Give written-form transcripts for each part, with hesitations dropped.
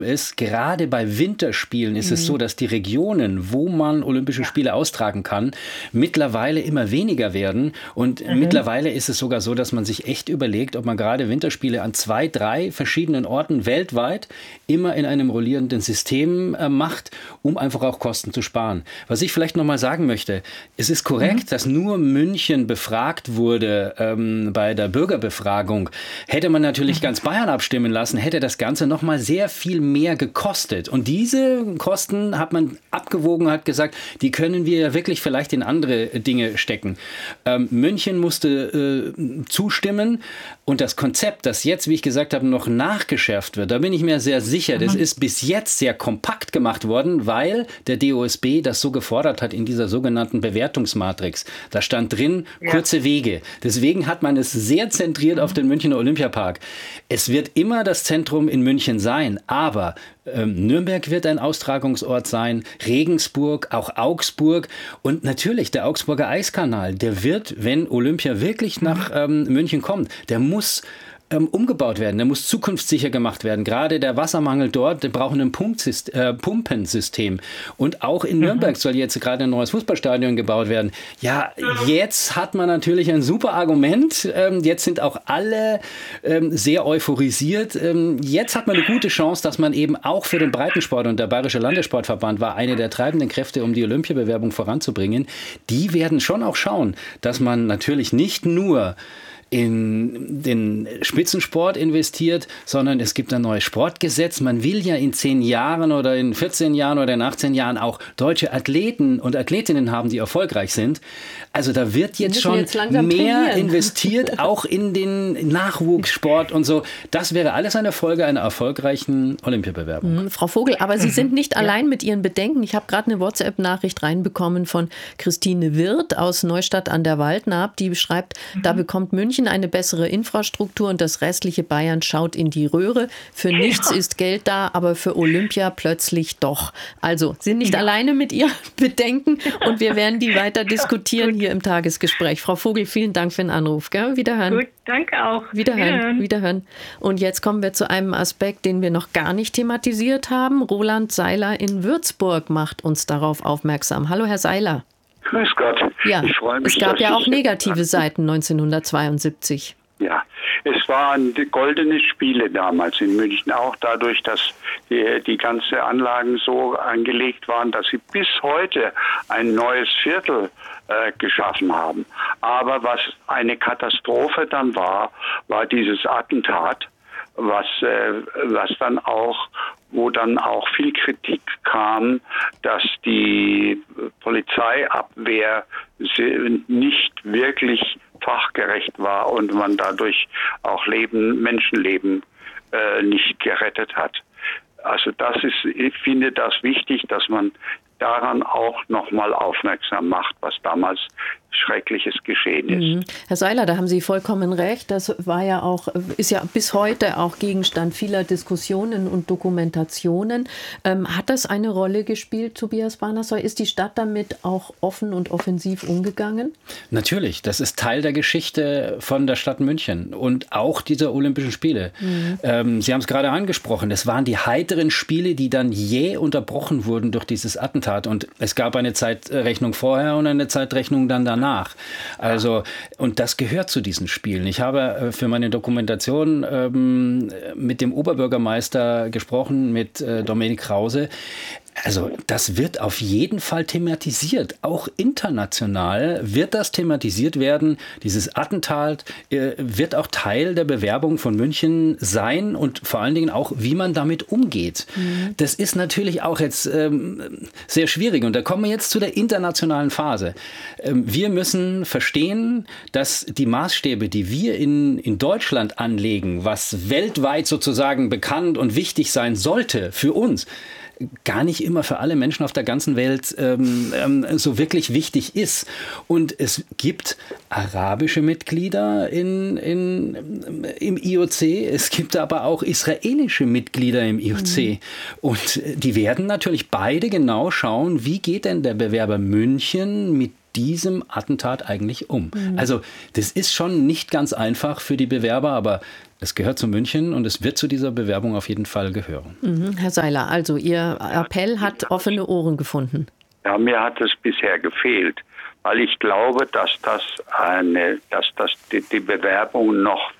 ist, gerade bei Winterspielen ist es so, dass die Regionen, wo man Olympische Spiele austragen kann, mittlerweile immer weniger werden. Und mittlerweile ist es sogar so, dass man sich echt überlegt, ob man gerade Winterspiele an 2, 3 verschiedenen Orten weltweit immer in einem rollierenden System macht, um einfach auch Kosten zu sparen. Was ich vielleicht nochmal sagen möchte, es ist korrekt, dass nur München befragt wurde bei der Bürgerbefragung. Hätte man natürlich ganz Bayern abstimmen lassen, hätte das Ganze nochmal sehr viel mehr gekostet. Und diese Kosten hat man abgewogen, hat gesagt, die können wir ja wirklich vielleicht in andere Dinge stecken. München musste zustimmen und das Konzept, das jetzt, wie ich gesagt habe, noch nachgeschärft wird, da bin ich mir sehr sicher, das ist bis jetzt sehr kompakt gemacht worden, weil der DOSB das so gefordert hat in dieser sogenannten Bewertungsmatrix. Da stand drin, kurze Wege. Deswegen hat man es sehr zentriert auf den Münchner Olympiapark. Es wird immer das Zentrum in München sein, aber Nürnberg wird ein Austragungsort sein, Regensburg, auch Augsburg und natürlich der Augsburger Eiskanal. Der wird, wenn Olympia wirklich nach München kommt, der muss umgebaut werden, der muss zukunftssicher gemacht werden. Gerade der Wassermangel dort, der braucht ein Pumpensystem. Und auch in Nürnberg soll jetzt gerade ein neues Fußballstadion gebaut werden. Ja, jetzt hat man natürlich ein super Argument. Jetzt sind auch alle sehr euphorisiert. Jetzt hat man eine gute Chance, dass man eben auch für den Breitensport, und der Bayerische Landessportverband war eine der treibenden Kräfte, um die Olympiabewerbung voranzubringen, die werden schon auch schauen, dass man natürlich nicht nur in den Spitzensport investiert, sondern es gibt ein neues Sportgesetz. Man will ja in 10 Jahren oder in 14 Jahren oder in 18 Jahren auch deutsche Athleten und Athletinnen haben, die erfolgreich sind. Also da wird jetzt schon mehr investiert, auch in den Nachwuchssport und so. Das wäre alles eine Folge einer erfolgreichen Olympiabewerbung. Frau Vogel, aber Sie sind nicht allein mit Ihren Bedenken. Ich habe gerade eine WhatsApp-Nachricht reinbekommen von Christine Wirth aus Neustadt an der Waldnaab. Die schreibt, da bekommt München eine bessere Infrastruktur und das restliche Bayern schaut in die Röhre. Für nichts ist Geld da, aber für Olympia plötzlich doch. Also, sind nicht alleine mit Ihren Bedenken und wir werden die weiter diskutieren hier im Tagesgespräch. Frau Vogel, vielen Dank für den Anruf. Gell? Wiederhören. Gut, danke auch. Wiederhören. Und jetzt kommen wir zu einem Aspekt, den wir noch gar nicht thematisiert haben. Roland Seiler in Würzburg macht uns darauf aufmerksam. Hallo, Herr Seiler. Grüß Gott. Ja, ich freue mich, es gab ja auch negative Seiten 1972. Ja, es waren die goldene Spiele damals in München, auch dadurch, dass die ganze Anlagen so angelegt waren, dass sie bis heute ein neues Viertel geschaffen haben. Aber was eine Katastrophe dann war dieses Attentat, wo dann auch viel Kritik kam, dass die Polizeiabwehr nicht wirklich fachgerecht war und man dadurch auch Menschenleben nicht gerettet hat. Also ich finde das wichtig, dass man daran auch nochmal aufmerksam macht, was damals Schreckliches geschehen ist. Herr Seiler, da haben Sie vollkommen recht. Das ist ja bis heute auch Gegenstand vieler Diskussionen und Dokumentationen. Hat das eine Rolle gespielt, Tobias Banassoy? Ist die Stadt damit auch offen und offensiv umgegangen? Natürlich, das ist Teil der Geschichte von der Stadt München und auch dieser Olympischen Spiele. Sie haben es gerade angesprochen, es waren die heiteren Spiele, die dann jäh unterbrochen wurden durch dieses Attentat. Und es gab eine Zeitrechnung vorher und eine Zeitrechnung dann danach. Also, und das gehört zu diesen Spielen. Ich habe für meine Dokumentation mit dem Oberbürgermeister gesprochen, mit Dominik Krause. Also das wird auf jeden Fall thematisiert. Auch international wird das thematisiert werden. Dieses Attentat wird auch Teil der Bewerbung von München sein und vor allen Dingen auch, wie man damit umgeht. Das ist natürlich auch jetzt sehr schwierig. Und da kommen wir jetzt zu der internationalen Phase. Wir müssen verstehen, dass die Maßstäbe, die wir in Deutschland anlegen, was weltweit sozusagen bekannt und wichtig sein sollte für uns, gar nicht immer für alle Menschen auf der ganzen Welt so wirklich wichtig ist. Und es gibt arabische Mitglieder im IOC, es gibt aber auch israelische Mitglieder im IOC. Und die werden natürlich beide genau schauen, wie geht denn der Bewerber München mit diesem Attentat eigentlich um. Also das ist schon nicht ganz einfach für die Bewerber, aber Es gehört zu München und es wird zu dieser Bewerbung auf jeden Fall gehören. Herr Seiler, also Ihr Appell hat offene Ohren gefunden. Ja, mir hat es bisher gefehlt, weil ich glaube, dass die Bewerbung noch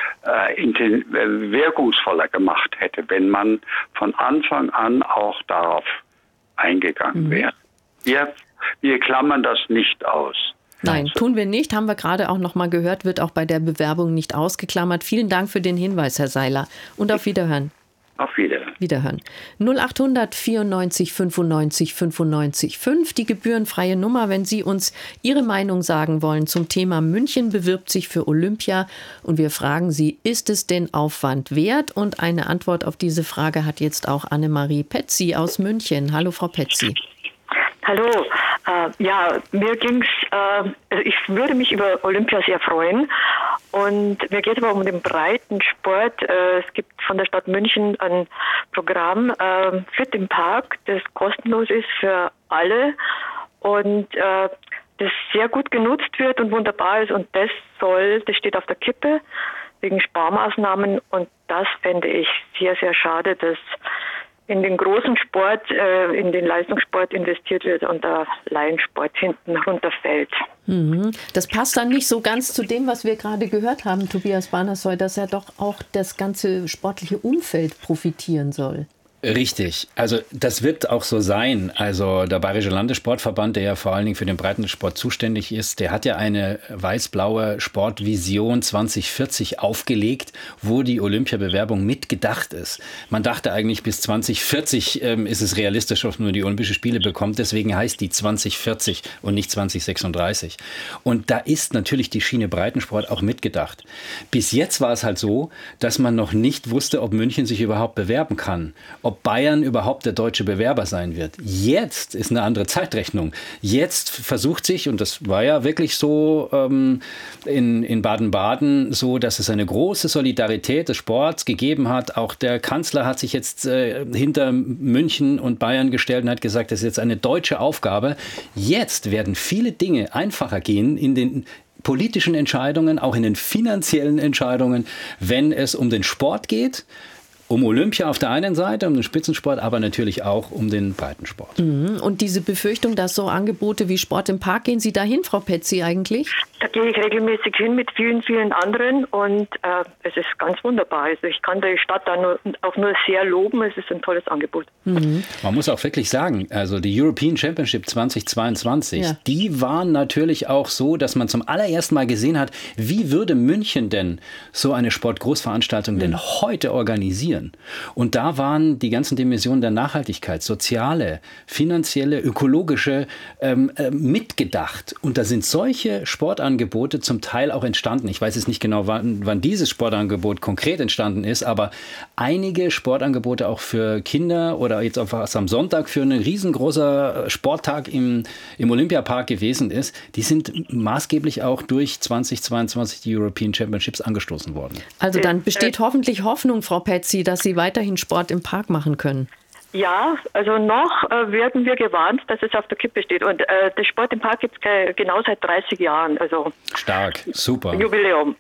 wirkungsvoller gemacht hätte, wenn man von Anfang an auch darauf eingegangen wäre. Wir klammern das nicht aus. Nein, tun wir nicht. Haben wir gerade auch noch mal gehört, wird auch bei der Bewerbung nicht ausgeklammert. Vielen Dank für den Hinweis, Herr Seiler. Und auf Wiederhören. Auf Wiederhören. 0800 94 95 95 5, die gebührenfreie Nummer, wenn Sie uns Ihre Meinung sagen wollen zum Thema München bewirbt sich für Olympia. Und wir fragen Sie, ist es denn Aufwand wert? Und eine Antwort auf diese Frage hat jetzt auch Annemarie Petzi aus München. Hallo, Frau Petzi. Hallo, mir ging's, ich würde mich über Olympia sehr freuen und mir geht es aber um den Breitensport. Es gibt von der Stadt München ein Programm Fit im Park, das kostenlos ist für alle und das sehr gut genutzt wird und wunderbar ist und das steht auf der Kippe wegen Sparmaßnahmen und das fände ich sehr, sehr schade, dass in den großen Sport, in den Leistungssport investiert wird und der Laiensport hinten runterfällt. Das passt dann nicht so ganz zu dem, was wir gerade gehört haben, Tobias Banassoy, dass ja doch auch das ganze sportliche Umfeld profitieren soll. Richtig, also das wird auch so sein. Also der Bayerische Landessportverband, der ja vor allen Dingen für den Breitensport zuständig ist, der hat ja eine weiß-blaue Sportvision 2040 aufgelegt, wo die Olympiabewerbung mitgedacht ist. Man dachte eigentlich, bis 2040 ist es realistisch, dass man die Olympischen Spiele bekommt. Deswegen heißt die 2040 und nicht 2036. Und da ist natürlich die Schiene Breitensport auch mitgedacht. Bis jetzt war es halt so, dass man noch nicht wusste, ob München sich überhaupt bewerben kann. Ob Bayern überhaupt der deutsche Bewerber sein wird. Jetzt ist eine andere Zeitrechnung. Jetzt versucht sich, und das war ja wirklich so in Baden-Baden so, dass es eine große Solidarität des Sports gegeben hat. Auch der Kanzler hat sich jetzt hinter München und Bayern gestellt und hat gesagt, das ist jetzt eine deutsche Aufgabe. Jetzt werden viele Dinge einfacher gehen in den politischen Entscheidungen, auch in den finanziellen Entscheidungen, wenn es um den Sport geht. Um Olympia auf der einen Seite, um den Spitzensport, aber natürlich auch um den Breitensport. Und diese Befürchtung, dass so Angebote wie Sport im Park, gehen Sie dahin, Frau Petzi, eigentlich? Da gehe ich regelmäßig hin mit vielen, vielen anderen und es ist ganz wunderbar. Also ich kann die Stadt da auch nur sehr loben. Es ist ein tolles Angebot. Man muss auch wirklich sagen, also die European Championship 2022, die waren natürlich auch so, dass man zum allerersten Mal gesehen hat, wie würde München denn so eine Sportgroßveranstaltung denn heute organisieren? Und da waren die ganzen Dimensionen der Nachhaltigkeit, soziale, finanzielle, ökologische mitgedacht. Und da sind solche Sportangebote zum Teil auch entstanden. Ich weiß jetzt nicht genau, wann dieses Sportangebot konkret entstanden ist, aber einige Sportangebote auch für Kinder oder jetzt auch was am Sonntag für einen riesengroßer Sporttag im Olympiapark gewesen ist, die sind maßgeblich auch durch 2022 die European Championships angestoßen worden. Also dann besteht hoffentlich Hoffnung, Frau Petzi, dass Sie weiterhin Sport im Park machen können. Ja, also noch werden wir gewarnt, dass es auf der Kippe steht. Und der Sport im Park gibt es genau seit 30 Jahren. Also stark, super. Jubiläum.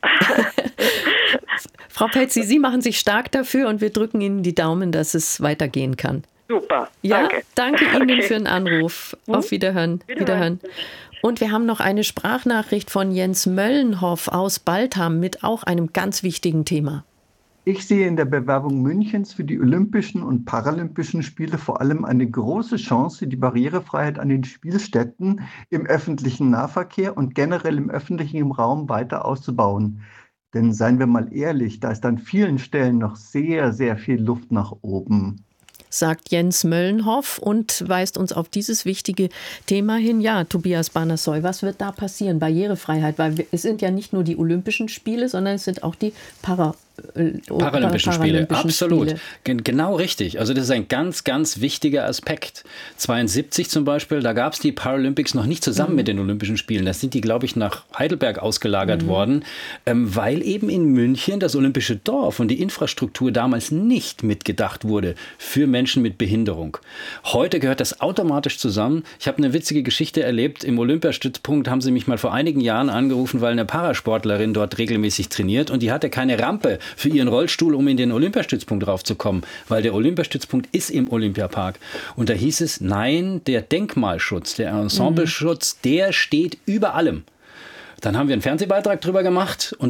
Frau Petzi, Sie machen sich stark dafür und wir drücken Ihnen die Daumen, dass es weitergehen kann. Super, ja, danke Ihnen für den Anruf. Auf Wiederhören. Und wir haben noch eine Sprachnachricht von Jens Möllenhoff aus Baltham mit auch einem ganz wichtigen Thema. Ich sehe in der Bewerbung Münchens für die Olympischen und Paralympischen Spiele vor allem eine große Chance, die Barrierefreiheit an den Spielstätten im öffentlichen Nahverkehr und generell im öffentlichen Raum weiter auszubauen. Denn seien wir mal ehrlich, da ist an vielen Stellen noch sehr, sehr viel Luft nach oben. Sagt Jens Möllenhoff und weist uns auf dieses wichtige Thema hin. Ja, Tobias Banassoy, was wird da passieren? Barrierefreiheit, weil es sind ja nicht nur die Olympischen Spiele, sondern es sind auch die Paralympischen Spiele, absolut. Genau richtig. Also das ist ein ganz, ganz wichtiger Aspekt. 72 zum Beispiel, da gab es die Paralympics noch nicht zusammen mit den Olympischen Spielen. Da sind die, glaube ich, nach Heidelberg ausgelagert worden, weil eben in München das Olympische Dorf und die Infrastruktur damals nicht mitgedacht wurde für Menschen mit Behinderung. Heute gehört das automatisch zusammen. Ich habe eine witzige Geschichte erlebt. Im Olympiastützpunkt haben sie mich mal vor einigen Jahren angerufen, weil eine Parasportlerin dort regelmäßig trainiert und die hatte keine Rampe für ihren Rollstuhl, um in den Olympiastützpunkt raufzukommen, weil der Olympiastützpunkt ist im Olympiapark. Und da hieß es, nein, der Denkmalschutz, der Ensembleschutz, der steht über allem. Dann haben wir einen Fernsehbeitrag drüber gemacht und